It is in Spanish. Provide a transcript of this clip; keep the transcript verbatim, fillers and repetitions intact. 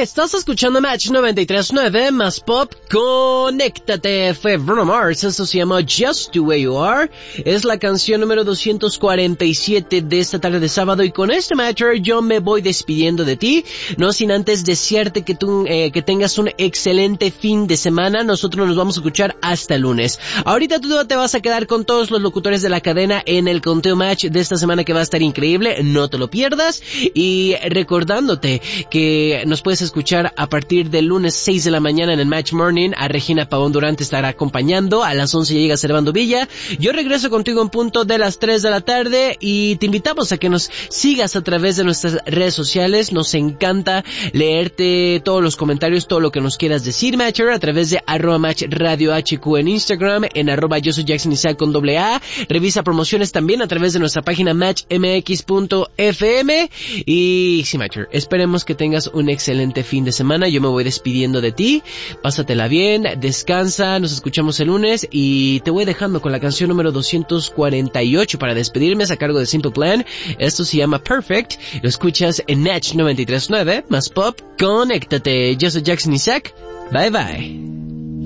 Estás escuchando Match noventa y tres punto nueve más pop. Conéctate. Fue Bruno Mars. Eso se llama Just the Way You Are. Es la canción número doscientos cuarenta y siete de esta tarde de sábado. Y con este Matcher yo me voy despidiendo de ti. No sin antes desearte que tú eh, que tengas un excelente fin de semana. Nosotros nos vamos a escuchar hasta el lunes. Ahorita tú te vas a quedar con todos los locutores de la cadena en el conteo Match de esta semana, que va a estar increíble. No te lo pierdas. Y recordándote que nos puedes escuchar a partir del lunes seis de la mañana en el Match Morning. A Regina Pavón Durán te estará acompañando. A las once llega Servando Villa. Yo regreso contigo en punto de las tres de la tarde y te invitamos a que nos sigas a través de nuestras redes sociales. Nos encanta leerte todos los comentarios, todo lo que nos quieras decir, Matcher, a través de arroba Match Radio H Q en Instagram, en arroba yo soy Jackson Isaac con doble A. Revisa promociones también a través de nuestra página match m x punto f m. Y sí, Matcher, esperemos que tengas un excelente fin de semana. Yo me voy despidiendo de ti. Pásatela bien, descansa, nos escuchamos el lunes y te voy dejando con la canción número doscientos cuarenta y ocho para despedirme, a cargo de Simple Plan. Esto se llama Perfect. Lo escuchas en Match noventa y tres punto nueve más pop. Conéctate. Yo soy Jackson Isaac. Bye bye.